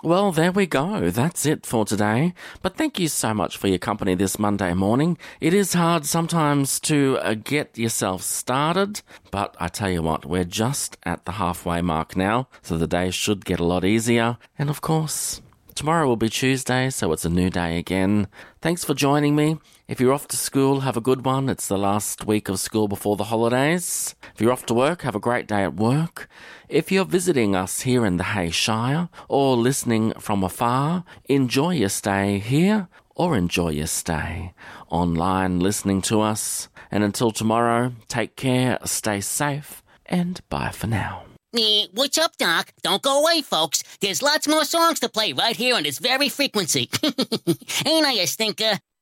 Well, there we go. That's it for today. But thank you so much for your company this Monday morning. It is hard sometimes to get yourself started, but I tell you what, we're just at the halfway mark now, so the day should get a lot easier. And of course, tomorrow will be Tuesday, so it's a new day again. Thanks for joining me. If you're off to school, have a good one. It's the last week of school before the holidays. If you're off to work, have a great day at work. If you're visiting us here in the Hay Shire or listening from afar, enjoy your stay here or enjoy your stay online listening to us. And until tomorrow, take care, stay safe, and bye for now. What's up, Doc? Don't go away, folks. There's lots more songs to play right here on this very frequency. Ain't I a stinker?